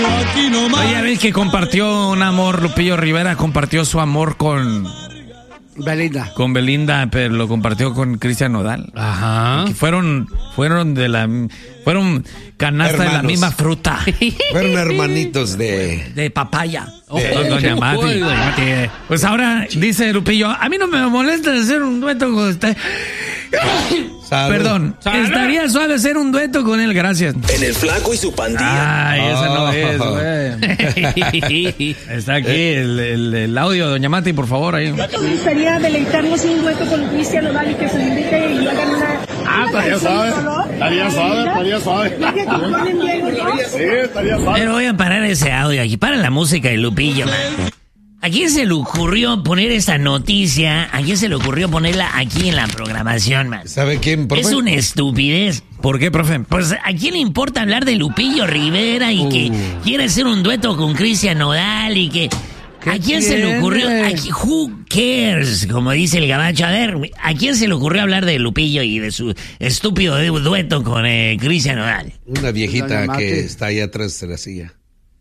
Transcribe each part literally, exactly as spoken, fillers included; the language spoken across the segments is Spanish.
Oye, ves que compartió un amor, Lupillo Rivera compartió su amor con Belinda. Con Belinda, pero lo compartió con Cristian Nodal. Ajá. Que fueron, fueron de la, fueron canasta Hermanos. de la misma fruta. Fueron hermanitos de... De papaya. De- Oh, Doña Mati. Uy, Doña Mati. Pues ahora dice Lupillo, a mí no me molesta hacer un dueto con usted. Salud. Perdón, Salud. estaría suave hacer un dueto con él, gracias. En el Flaco y su pandilla. Ay, esa no Oh. es, güey. Está aquí el, el, el audio, Doña Mati, por favor, ahí. Me gustaría deleitarnos un dueto con Cristian Nodal y que se le invite y hagan una. Ah, estaría suave, estaría suave, estaría suave. Ya que componen bien los dos. Sí, estaría suave. Pero voy a parar ese audio aquí. Para la música de Lupillo, man. ¿A quién se le ocurrió poner esta noticia? ¿A quién se le ocurrió ponerla aquí en la programación, man? ¿Sabe quién, profe? Es una estupidez. ¿Por qué, profe? Pues, ¿a quién le importa hablar de Lupillo Rivera y que quiere hacer un dueto con Cristian Nodal y que... ¿A quién se le tiene? ocurrió? ¿A qui- who cares? Como dice el gabacho. A ver, ¿a quién se le ocurrió hablar de Lupillo y de su estúpido du- dueto con eh, Cristian Nodal? Una viejita Doña Mati. que está ahí atrás de la silla.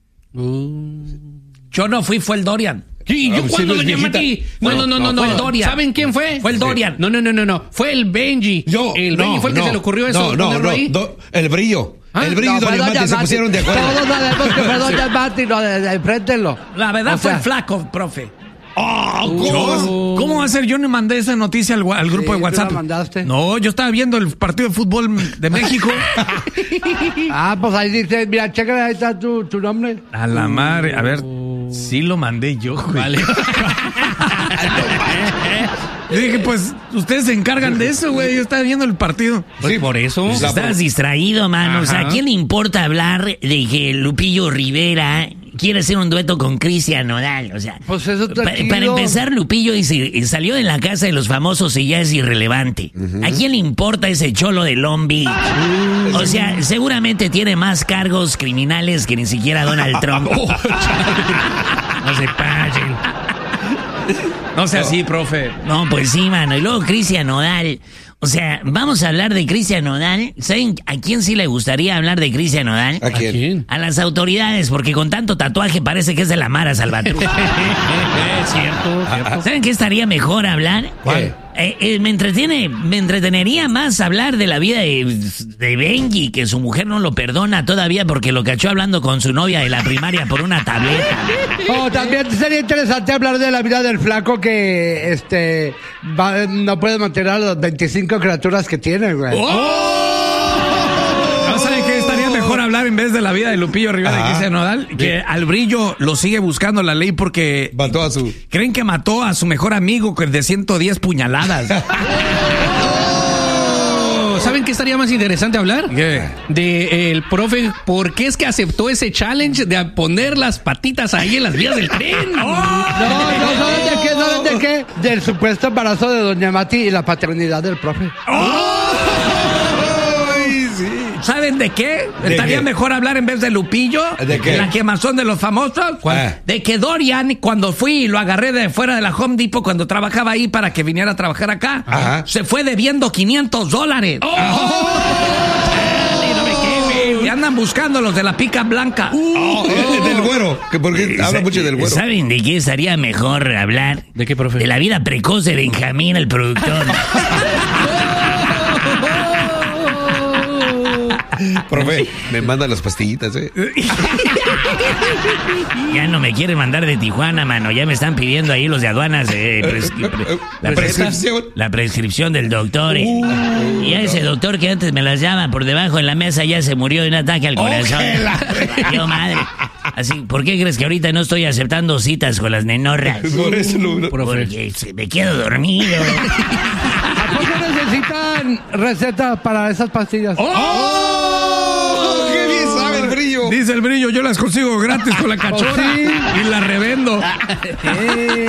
Yo no fui, fue el Dorian. Sí, Ah, ¿yo pues cuándo, sí, doña viejita. Mati? No, no, no, no, no, no. fue el Dorian. ¿Saben quién fue? Fue el Dorian. No, no, no, no, no. Fue el Benji. Yo, El no, Benji fue el que no, se le ocurrió eso. No, no, ponerlo no. ahí. do- el brillo. Ah, el brillo y No, fue Doña Mati se Mati. pusieron de acuerdo. Todos sabemos que fue Doña Mati, no, de, de, enfréntenlo. La verdad O fue sea, el flaco, profe. ¿Cómo? ¿Cómo va a ser? Yo no mandé esa noticia al, wa- al grupo Sí, de tú WhatsApp. la mandaste. No, yo estaba viendo el partido de fútbol de México. Ah, pues ahí dice, mira, chécale, ahí está tu, tu nombre. A la madre. A ver, sí lo mandé yo, güey. Vale. Yo dije, pues, ustedes se encargan de eso, güey. Yo estaba viendo el partido. Pues por eso. La- Estás distraído, mano. O sea, ¿a Ajá. quién le importa hablar de que Lupillo Rivera quiere hacer un dueto con Cristian Nodal? O sea, Pues eso está pa- chido. para empezar, Lupillo y se- y salió de la casa de los famosos y ya es irrelevante. ¿A quién le importa ese cholo de Long Beach? O sea, seguramente tiene más cargos criminales que ni siquiera Donald Trump. No se pasen. No sea así, profe. No, pues sí, mano. Y luego Cristian Nodal. O sea, vamos a hablar de Cristian Nodal. ¿Saben a quién sí le gustaría hablar de Cristian Nodal? ¿A quién? ¿Quién? A las autoridades, porque con tanto tatuaje parece que es de la Mara Salvatrucha. Es cierto, cierto. ¿Saben qué estaría mejor hablar? ¿Cuál? Eh, eh, me entretiene, me entretenería más hablar de la vida de, de Benji, que su mujer no lo perdona todavía porque lo cachó hablando con su novia de la primaria por una tableta. Oh, también sería interesante hablar de la vida del flaco que este va- no puede mantener a las veinticinco criaturas que tiene, güey. ¿No saben qué estaría mejor hablar en vez de la vida de Lupillo Rivera y Ajá. Cristian Nodal? Que al brillo lo sigue buscando la ley porque Mató a su... creen que mató a su mejor amigo de ciento diez puñaladas. ¿Saben qué estaría más interesante hablar? ¿Qué? De eh, el profe, ¿por qué es que aceptó ese challenge de poner las patitas ahí en las vías del tren? No, no, ¿saben de qué? ¿Saben de qué? Del supuesto embarazo de Doña Mati y la paternidad del profe. ¿Saben de qué? ¿De Estaría qué? mejor hablar en vez de Lupillo. ¿De qué? La quemazón de los famosos. ¿Cuál? De que Dorian, cuando fui y lo agarré de fuera de la Home Depot, cuando trabajaba ahí para que viniera a trabajar acá, Ajá. se fue debiendo quinientos dólares. Chale, no me queme. Y andan buscando los de la pica blanca. Oh, eh, del güero. Que porque habla mucho del güero. ¿Saben de qué estaría mejor hablar? ¿De qué, profe? De la vida precoz de Benjamín, el productor. Profe, me manda las pastillitas, ¿eh? Ya no me quieren mandar de Tijuana, mano. Ya me están pidiendo ahí los de aduanas. eh, prescri- pre- La prescripción. La prescripción del doctor. eh. Y a ese doctor que antes me las llama por debajo en la mesa ya se murió de un ataque al corazón. Yo, madre. Así, ¿por qué crees que ahorita no estoy aceptando citas con las nenorras? Por eso lo... Porque se- me quedo dormido. ¿A poco necesitan receta para esas pastillas? ¡Oh! ¡Qué bien sabe el brillo! Dice el brillo, yo las consigo gratis con la cachorra sí. y las revendo. Eh.